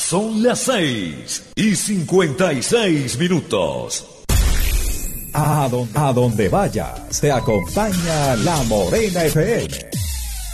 Son las 6:56. A donde vayas, te acompaña La Morena FM.